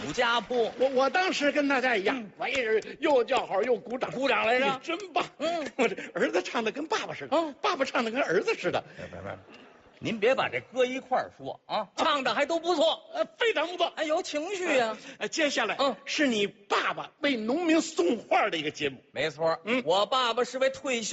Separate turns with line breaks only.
家谱。
我当时跟大家一样，我也是又叫好又鼓掌，
鼓掌来着
你真棒！我这儿子唱的跟爸爸似的，爸爸唱的跟儿子似的，
您别把这搁一块儿说啊，唱的还都不错，
非常不错。
哎，有情绪呀。
接下来是你爸爸为农民送画的一个节目。
没错，我爸爸是位退休